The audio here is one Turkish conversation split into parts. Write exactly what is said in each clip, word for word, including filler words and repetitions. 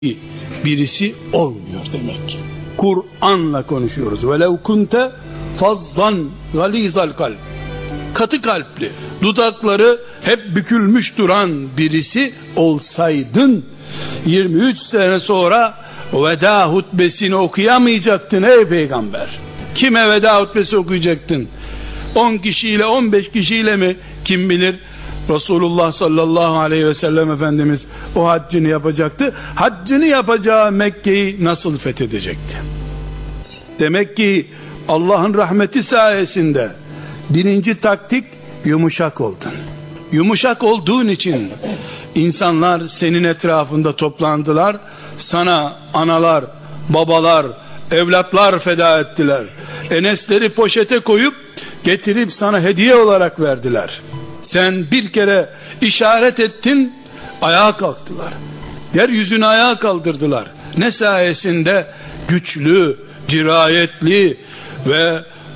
birisi olmuyor demek. Kur'an'la konuşuyoruz. Velev kunte fazzan galizal kalp, katı kalpli, dudakları hep bükülmüş duran birisi olsaydın, yirmi üç sene sonra veda hutbesini okuyamayacaktın ey peygamber. Kime veda hutbesi okuyacaktın? on kişiyle, on beş kişiyle mi? Kim bilir? Resulullah sallallahu aleyhi ve sellem Efendimiz o haccını yapacaktı. Haccını yapacağı Mekke'yi nasıl fethedecekti? Demek ki Allah'ın rahmeti sayesinde birinci taktik, yumuşak oldun. Yumuşak olduğun için insanlar senin etrafında toplandılar. Sana analar, babalar, evlatlar feda ettiler. Enesleri poşete koyup getirip sana hediye olarak verdiler. Sen bir kere işaret ettin, ayağa kalktılar. Yeryüzünü ayağa kaldırdılar. Ne sayesinde? Güçlü, dirayetli ve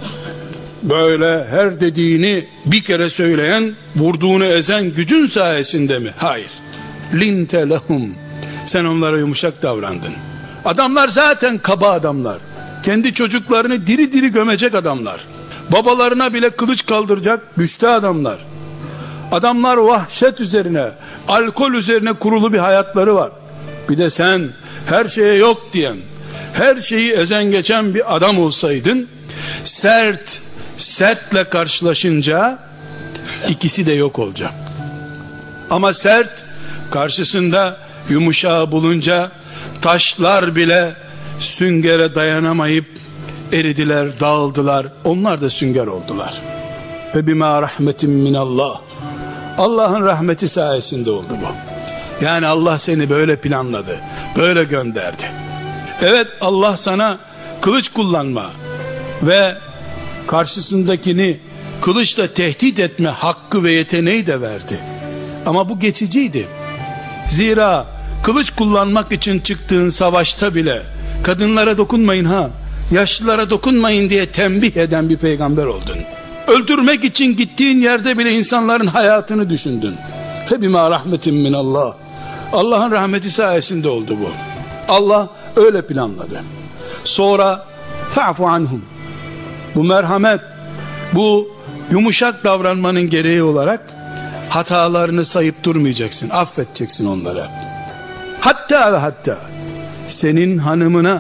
böyle her dediğini bir kere söyleyen, vurduğunu ezen gücün sayesinde mi? Hayır. Linte lehum. Sen onlara yumuşak davrandın. Adamlar zaten kaba adamlar. Kendi çocuklarını diri diri gömecek adamlar. Babalarına bile kılıç kaldıracak güçlü adamlar. Adamlar vahşet üzerine, alkol üzerine kurulu bir hayatları var. Bir de sen her şeye yok diyen, her şeyi ezen geçen bir adam olsaydın, sert, sertle karşılaşınca ikisi de yok olacak. Ama sert karşısında yumuşağı bulunca taşlar bile süngere dayanamayıp eridiler, dağıldılar. Onlar da sünger oldular. Ve bima rahmetin minallah. Allah'ın rahmeti sayesinde oldu bu. Yani Allah seni böyle planladı, böyle gönderdi. Evet, Allah sana kılıç kullanma ve karşısındakini kılıçla tehdit etme hakkı ve yeteneği de verdi. Ama bu geçiciydi. Zira kılıç kullanmak için çıktığın savaşta bile kadınlara dokunmayın ha, yaşlılara dokunmayın diye tembih eden bir peygamber oldun. Öldürmek için gittiğin yerde bile insanların hayatını düşündün. Febima rahmetin minallah. Allah'ın rahmeti sayesinde oldu bu. Allah öyle planladı. Sonra fa'fu anhum. Bu merhamet, bu yumuşak davranmanın gereği olarak hatalarını sayıp durmayacaksın. Affedeceksin onlara. Hatta ve hatta senin hanımına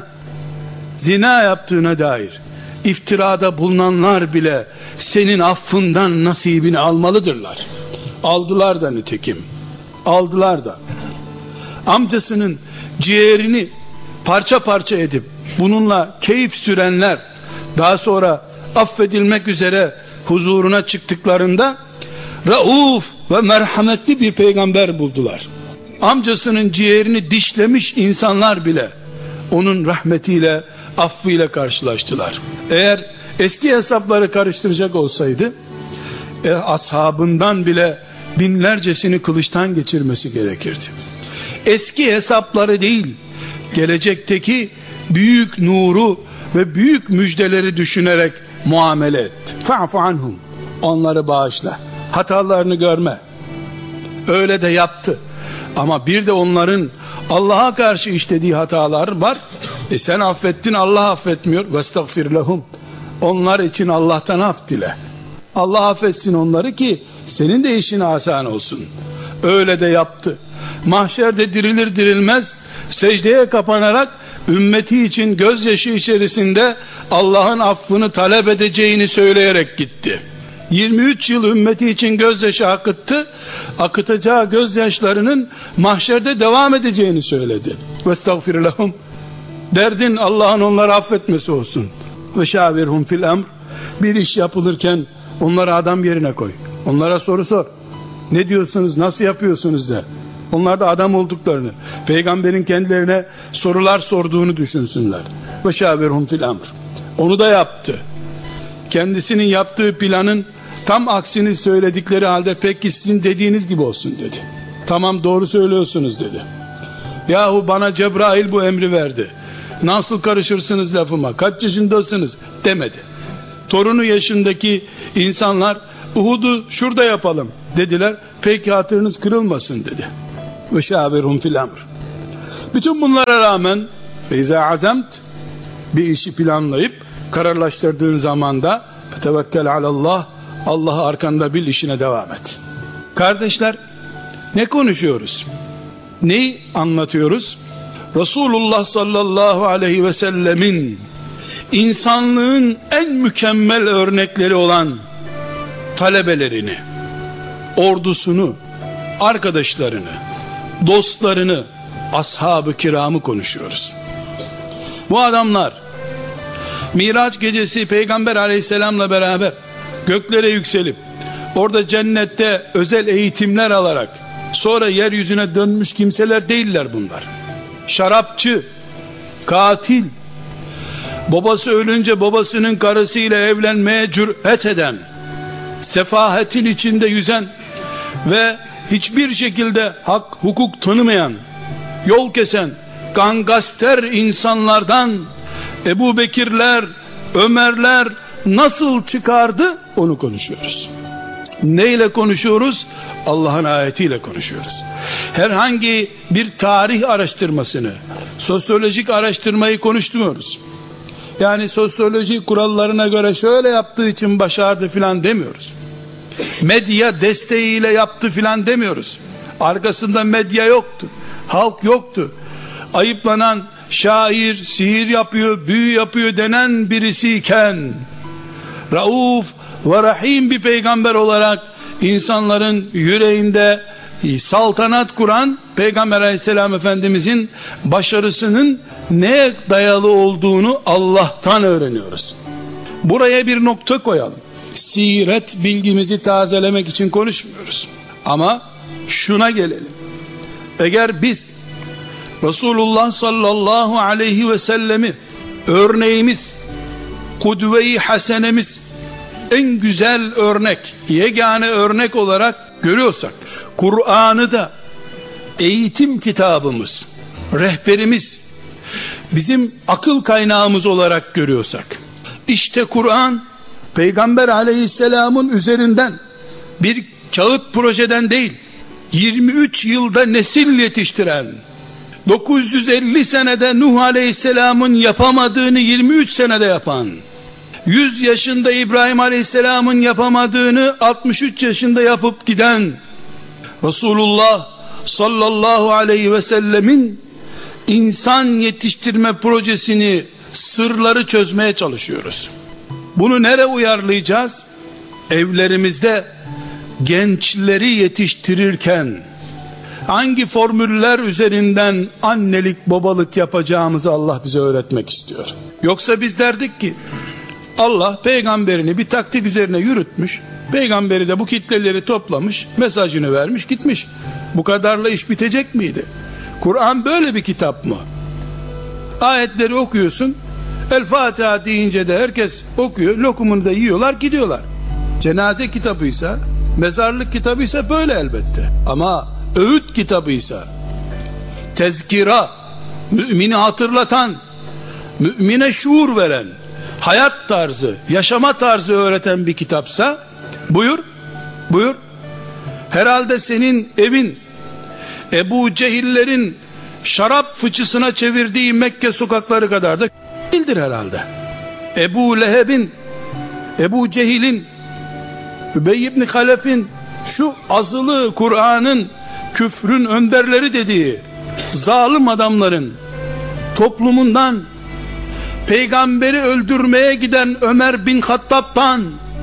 zina yaptığına dair iftirada bulunanlar bile senin affından nasibini almalıdırlar. Aldılar da nitekim. Aldılar da. Amcasının ciğerini parça parça edip bununla keyif sürenler daha sonra affedilmek üzere huzuruna çıktıklarında rauf ve merhametli bir peygamber buldular. Amcasının ciğerini dişlemiş insanlar bile onun rahmetiyle, affıyla karşılaştılar. Eğer eski hesapları karıştıracak olsaydı e, ashabından bile binlercesini kılıçtan geçirmesi gerekirdi. Eski hesapları değil, gelecekteki büyük nuru ve büyük müjdeleri düşünerek muamele et. Fa'fu anhum. Onları bağışla. Hatalarını görme. Öyle de yaptı. Ama bir de onların Allah'a karşı işlediği hatalar var. E sen affettin, Allah affetmiyor. Vestagfir lehum. Onlar için Allah'tan af dile. Allah affetsin onları ki senin de işin asan olsun. Öyle de yaptı. Mahşerde dirilir dirilmez secdeye kapanarak ümmeti için gözyaşı içerisinde Allah'ın affını talep edeceğini söyleyerek gitti. yirmi üç yıl ümmeti için gözyaşı akıttı. Akıtacağı gözyaşlarının mahşerde devam edeceğini söyledi. Vestagfir lehum. Derdin Allah'ın onları affetmesi olsun. Ve şavirhum fil emr. Bir iş yapılırken onları adam yerine koy. Onlara soru sor. Ne diyorsunuz, nasıl yapıyorsunuz de. Onlar da adam olduklarını, peygamberin kendilerine sorular sorduğunu düşünsünler. Ve şavirhum fil emr. Onu da yaptı. Kendisinin yaptığı planın tam aksini söyledikleri halde peki sizin dediğiniz gibi olsun dedi. Tamam, doğru söylüyorsunuz dedi. Yahu bana Cebrail bu emri verdi. Nasıl karışırsınız lafıma? Kaç yaşındasınız? Demedi. Torunu yaşındaki insanlar Uhud'u şurada yapalım dediler. Peki hatırınız kırılmasın dedi. Ve şavirhum fil emr. Bütün bunlara rağmen feyza azamt, bir işi planlayıp kararlaştırdığın zaman da tevekkel alallah, Allah'ı arkanda bil, işine devam et. Kardeşler, ne konuşuyoruz? Neyi anlatıyoruz? Resulullah sallallahu aleyhi ve sellemin insanlığın en mükemmel örnekleri olan talebelerini, ordusunu, arkadaşlarını, dostlarını, ashab-ı kiramı konuşuyoruz. Bu adamlar Miraç gecesi Peygamber aleyhisselamla beraber göklere yükselip orada cennette özel eğitimler alarak sonra yeryüzüne dönmüş kimseler değiller bunlar. Şarapçı, katil, babası ölünce babasının karısıyla evlenmeye cüret eden, sefahetin içinde yüzen ve hiçbir şekilde hak hukuk tanımayan, yol kesen, gangaster insanlardan Ebu Bekirler, Ömerler nasıl çıkardı, onu konuşuyoruz. Neyle konuşuyoruz? Allah'ın ayetiyle konuşuyoruz. Herhangi bir tarih araştırmasını, sosyolojik araştırmayı konuşmuyoruz. Yani sosyoloji kurallarına göre şöyle yaptığı için başardı filan demiyoruz. Medya desteğiyle yaptı filan demiyoruz. Arkasında medya yoktu, halk yoktu. Ayıplanan şair sihir yapıyor, büyü yapıyor denen birisiyken, Rauf ve Rahim bir peygamber olarak insanların yüreğinde saltanat kuran Peygamber aleyhisselam efendimizin başarısının neye dayalı olduğunu Allah'tan öğreniyoruz. Buraya bir nokta koyalım. Siret bilgimizi tazelemek için konuşmuyoruz. Ama şuna gelelim. Eğer biz Resulullah sallallahu aleyhi ve sellemi örneğimiz, kudve-i hasenemiz, en güzel örnek, yegane örnek olarak görüyorsak, Kur'an'ı da eğitim kitabımız, rehberimiz, bizim akıl kaynağımız olarak görüyorsak, işte Kur'an Peygamber aleyhisselamın üzerinden bir kağıt projeden değil, yirmi üç yılda nesil yetiştiren, dokuz yüz elli senede Nuh aleyhisselamın yapamadığını yirmi üç senede yapan, yüz yaşında İbrahim aleyhisselamın yapamadığını altmış üç yaşında yapıp giden Resulullah sallallahu aleyhi ve sellemin insan yetiştirme projesini, sırları çözmeye çalışıyoruz. Bunu nereye uyarlayacağız? Evlerimizde gençleri yetiştirirken hangi formüller üzerinden annelik babalık yapacağımızı Allah bize öğretmek istiyor. Yoksa biz derdik ki Allah peygamberini bir taktik üzerine yürütmüş, peygamberi de bu kitleleri toplamış, mesajını vermiş, gitmiş. Bu kadarla iş bitecek miydi? Kur'an böyle bir kitap mı? Ayetleri okuyorsun, El Fatiha deyince de herkes okuyor, lokumunu da yiyorlar, gidiyorlar. Cenaze kitabıysa, mezarlık kitabıysa böyle elbette. Ama öğüt kitabıysa, tezkira, mümini hatırlatan, mümine şuur veren, hayat tarzı, yaşama tarzı öğreten bir kitapsa, buyur, buyur. Herhalde senin evin, Ebu Cehillerin şarap fıçısına çevirdiği Mekke sokakları kadar da değildir herhalde. Ebu Leheb'in, Ebu Cehil'in, Übey ibn Halef'in, şu azılı Kur'an'ın küfrün önderleri dediği zalim adamların toplumundan, peygamberi öldürmeye giden Ömer bin Hattab'tan,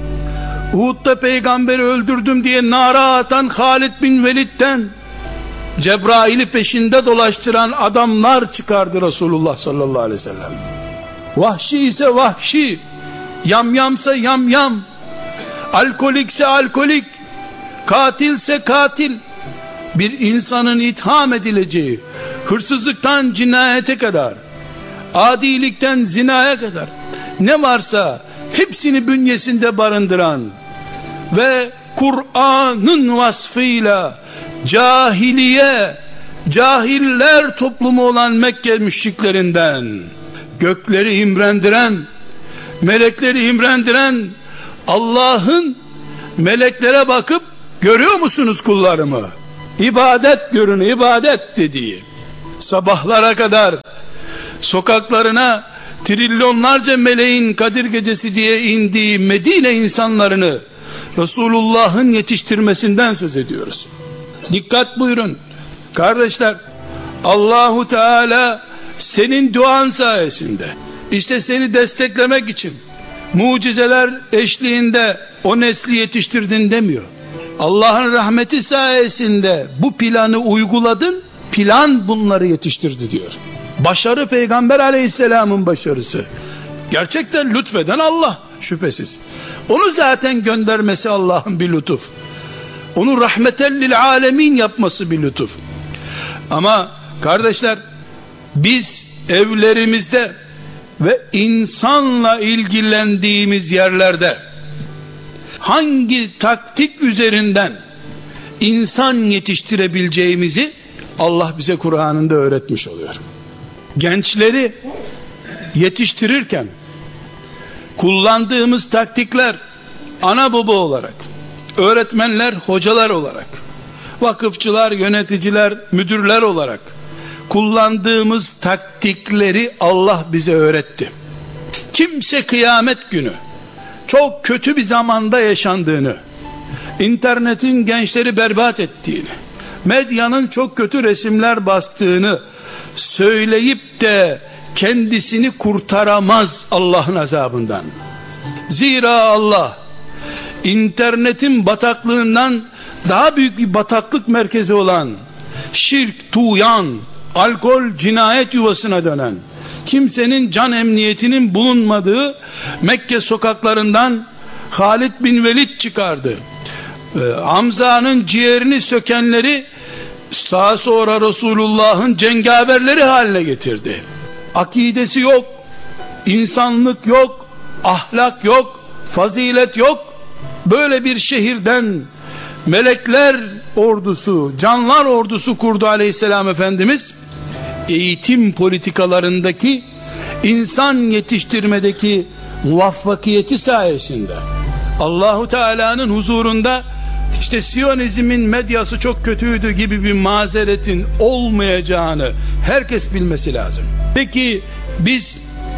Uhud'da peygamberi öldürdüm diye nara atan Halid bin Velid'den, Cebrail'i peşinde dolaştıran adamlar çıkardı Resulullah sallallahu aleyhi ve sellem. Vahşi ise vahşi, yamyamsa yamyam, alkolikse alkolik, katilse katil, bir insanın itham edileceği, hırsızlıktan cinayete kadar, adilikten zinaya kadar ne varsa hepsini bünyesinde barındıran ve Kur'an'ın vasfıyla cahiliye, cahiller toplumu olan Mekke müşriklerinden, gökleri imrendiren, melekleri imrendiren, Allah'ın meleklere bakıp görüyor musunuz kullarımı, İbadet görün, ibadet dediği, sabahlara kadar sokaklarına trilyonlarca meleğin Kadir Gecesi diye indiği Medine insanlarını Resulullah'ın yetiştirmesinden söz ediyoruz. Dikkat buyurun kardeşler, Allahu Teala senin duan sayesinde, işte seni desteklemek için mucizeler eşliğinde o nesli yetiştirdin demiyor. Allah'ın rahmeti sayesinde bu planı uyguladın, plan bunları yetiştirdi diyor. Başarı Peygamber Aleyhisselam'ın başarısı. Gerçekten lütfeden Allah, şüphesiz. Onu zaten göndermesi Allah'ın bir lütuf. Onu rahmeten lil alemin yapması bir lütuf. Ama kardeşler, biz evlerimizde ve insanla ilgilendiğimiz yerlerde hangi taktik üzerinden insan yetiştirebileceğimizi Allah bize Kur'an'ında öğretmiş oluyor. Gençleri yetiştirirken kullandığımız taktikler, ana baba olarak, öğretmenler, hocalar olarak, vakıfçılar, yöneticiler, müdürler olarak kullandığımız taktikleri Allah bize öğretti. Kimse kıyamet günü çok kötü bir zamanda yaşandığını, internetin gençleri berbat ettiğini, medyanın çok kötü resimler bastığını söyleyip de kendisini kurtaramaz Allah'ın azabından. Zira Allah internetin bataklığından daha büyük bir bataklık merkezi olan şirk, tuğyan, alkol, cinayet yuvasına dönen, kimsenin can emniyetinin bulunmadığı Mekke sokaklarından Halid bin Velid çıkardı. Ee, Hamza'nın ciğerini sökenleri daha sonra Resulullah'ın cengaverleri haline getirdi. Akidesi yok, insanlık yok, ahlak yok, fazilet yok. Böyle bir şehirden melekler ordusu, canlar ordusu kurdu Aleyhisselam Efendimiz. Eğitim politikalarındaki, insan yetiştirmedeki muvaffakiyeti sayesinde Allahu Teala'nın huzurunda işte Siyonizmin medyası çok kötüydü gibi bir mazeretin olmayacağını herkes bilmesi lazım. Peki biz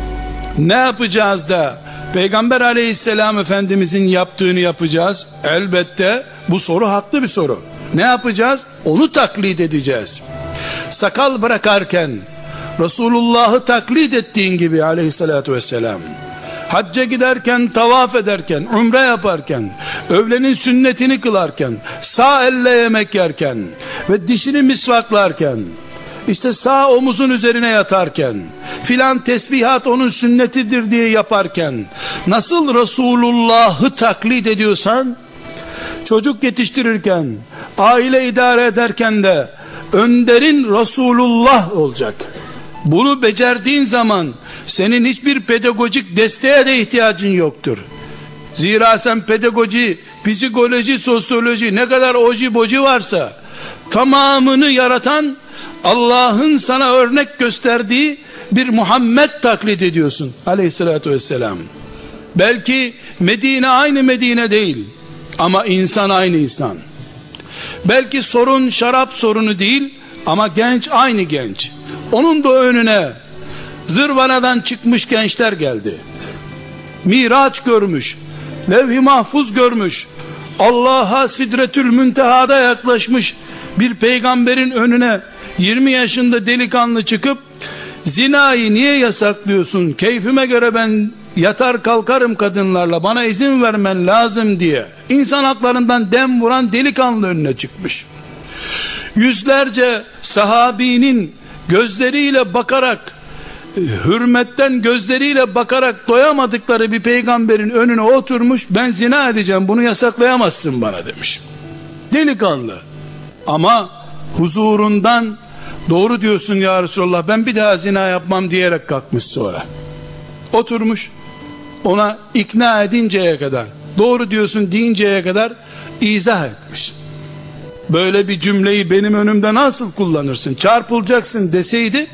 ne yapacağız da Peygamber Aleyhisselam Efendimizin yaptığını yapacağız? Elbette bu soru haklı bir soru. Ne yapacağız? Onu taklit edeceğiz. Sakal bırakarken Resulullah'ı taklit ettiğin gibi aleyhissalatü vesselam, hacca giderken, tavaf ederken, umre yaparken, öğlenin sünnetini kılarken, sağ elle yemek yerken ve dişini misvaklarken, işte sağ omuzun üzerine yatarken, filan tesbihat onun sünnetidir diye yaparken nasıl Resulullah'ı taklit ediyorsan, çocuk yetiştirirken, aile idare ederken de önderin Resulullah olacak. Bunu becerdiğin zaman senin hiçbir pedagojik desteğe de ihtiyacın yoktur. Zira sen pedagoji, psikoloji, sosyoloji, ne kadar oji boji varsa tamamını yaratan Allah'ın sana örnek gösterdiği bir Muhammed taklit ediyorsun aleyhissalatü vesselam. Belki Medine aynı Medine değil ama insan aynı insan. Belki sorun şarap sorunu değil ama genç aynı genç. Onun da önüne zırvanadan çıkmış gençler geldi. Miraç görmüş, levh-i mahfuz görmüş, Allah'a Sidretül Münteha'da yaklaşmış bir peygamberin önüne yirmi yaşında delikanlı çıkıp zinayı niye yasaklıyorsun, keyfime göre ben yatar kalkarım kadınlarla, bana izin vermen lazım diye insan haklarından dem vuran delikanlı önüne çıkmış. Yüzlerce sahabinin gözleriyle bakarak, hürmetten gözleriyle bakarak doyamadıkları bir peygamberin önüne oturmuş, ben zina edeceğim, bunu yasaklayamazsın bana demiş. Delikanlı ama huzurundan doğru diyorsun ya Resulallah, ben bir daha zina yapmam diyerek kalkmış. Sonra oturmuş, ona ikna edinceye kadar, doğru diyorsun deyinceye kadar izah etmiş. Böyle bir cümleyi benim önümde nasıl kullanırsın, çarpılacaksın deseydi,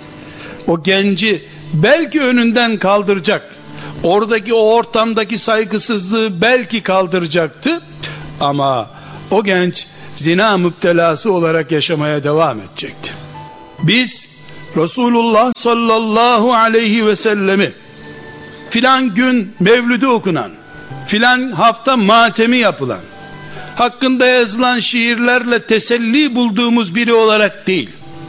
o genci belki önünden kaldıracak, oradaki o ortamdaki saygısızlığı belki kaldıracaktı, ama o genç zina müptelası olarak yaşamaya devam edecekti. Biz Resulullah sallallahu aleyhi ve sellemi filan gün mevlüdü okunan, filan hafta matemi yapılan, hakkında yazılan şiirlerle teselli bulduğumuz biri olarak değil,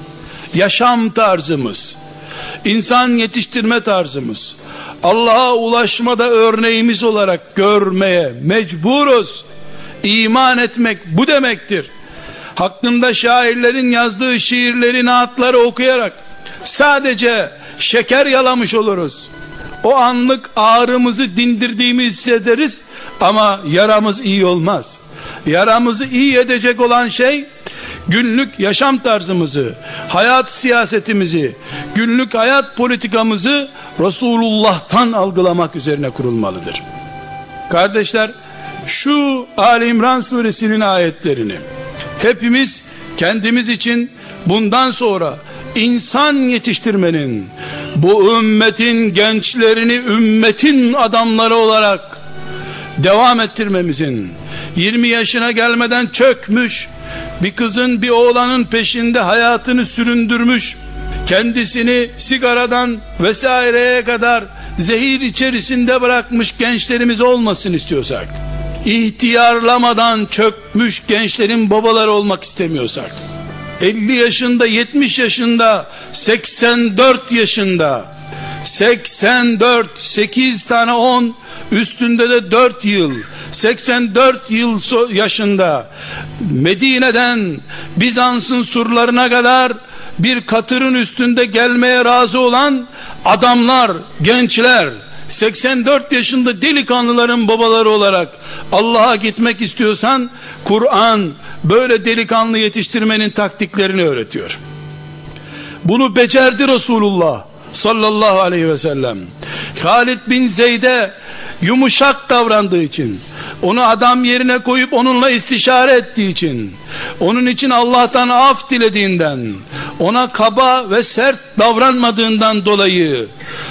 yaşam tarzımız, insan yetiştirme tarzımız, Allah'a ulaşmada örneğimiz olarak görmeye mecburuz. İman etmek bu demektir. Hakkında şairlerin yazdığı şiirleri, naatları okuyarak sadece şeker yalamış oluruz. O anlık ağrımızı dindirdiğimi hissederiz ama yaramız iyi olmaz. Yaramızı iyi edecek olan şey, günlük yaşam tarzımızı, hayat siyasetimizi, günlük hayat politikamızı Resulullah'tan algılamak üzerine kurulmalıdır. Kardeşler, şu Ali İmran suresinin ayetlerini hepimiz kendimiz için bundan sonra insan yetiştirmenin, bu ümmetin gençlerini ümmetin adamları olarak devam ettirmemizin, yirmi yaşına gelmeden çökmüş bir kızın, bir oğlanın peşinde hayatını süründürmüş, kendisini sigaradan vesaireye kadar zehir içerisinde bırakmış gençlerimiz olmasın istiyorsak, ihtiyarlamadan çökmüş gençlerin babaları olmak istemiyorsak, elli yaşında, yetmiş yaşında, seksen dört yaşında, seksen dört, sekiz tane on, üstünde de dört yıl, seksen dört yıl yaşında Medine'den Bizans'ın surlarına kadar bir katırın üstünde gelmeye razı olan adamlar, gençler, seksen dört yaşında delikanlıların babaları olarak Allah'a gitmek istiyorsan, Kur'an böyle delikanlı yetiştirmenin taktiklerini öğretiyor. Bunu becerdi Resulullah sallallahu aleyhi ve sellem. Halid bin Zeyd'e yumuşak davrandığı için, onu adam yerine koyup onunla istişare ettiği için, onun için Allah'tan af dilediğinden, ona kaba ve sert davranmadığından dolayı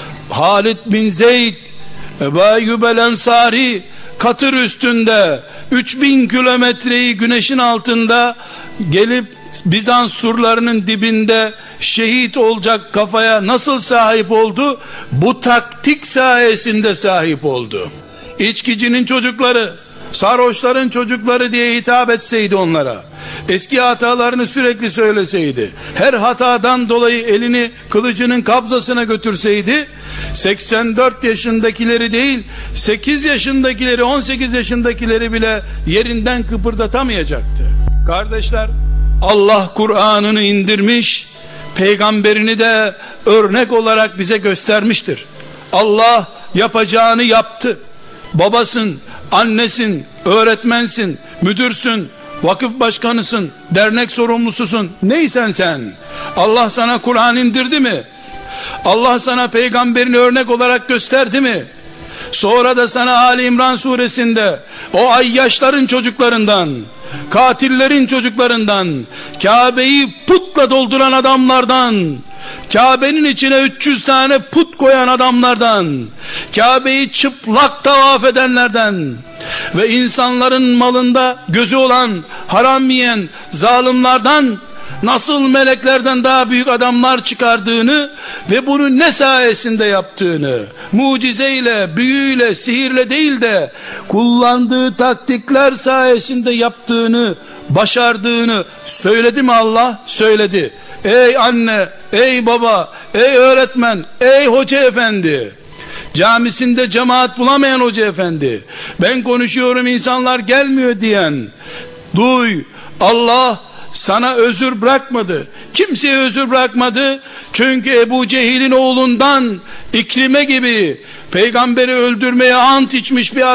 Halid bin Zeyd, Ebu Eyyub el Ensari katır üstünde üç bin kilometreyi güneşin altında gelip Bizans surlarının dibinde şehit olacak kafaya nasıl sahip oldu? Bu taktik sayesinde sahip oldu. İçkicinin çocukları, sarhoşların çocukları diye hitap etseydi onlara, eski hatalarını sürekli söyleseydi, her hatadan dolayı elini kılıcının kabzasına götürseydi, seksen dört yaşındakileri değil, sekiz yaşındakileri, on sekiz yaşındakileri bile yerinden kıpırdatamayacaktı. Kardeşler, Allah Kur'an'ını indirmiş, peygamberini de örnek olarak bize göstermiştir. Allah yapacağını yaptı. Babasın, annesin, öğretmensin, müdürsün, vakıf başkanısın, dernek sorumlususun, neysen sen, Allah sana Kur'an indirdi mi? Allah sana peygamberini örnek olarak gösterdi mi? Sonra da sana Ali İmran suresinde o ayyaşların çocuklarından, katillerin çocuklarından, Kabe'yi putla dolduran adamlardan, Kabe'nin içine üç yüz tane put koyan adamlardan, Kabe'yi çıplak tavaf edenlerden ve insanların malında gözü olan, haram yiyen zalimlerden nasıl meleklerden daha büyük adamlar çıkardığını ve bunu ne sayesinde yaptığını, mucizeyle, büyüyle, sihirle değil de kullandığı taktikler sayesinde yaptığını, başardığını söyledi mi Allah? Söyledi. Ey anne, ey baba, ey öğretmen, ey hoca efendi, camisinde cemaat bulamayan hoca efendi, ben konuşuyorum insanlar gelmiyor diyen, duy, Allah sana özür bırakmadı. Kimseye özür bırakmadı. Çünkü Ebu Cehil'in oğlundan İkrime gibi peygamberi öldürmeye ant içmiş bir